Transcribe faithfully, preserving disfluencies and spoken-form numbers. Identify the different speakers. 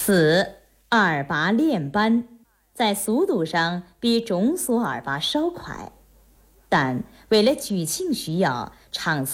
Speaker 1: 四、二八练扳，在速度上比中速二八稍快，但为了剧情需要，唱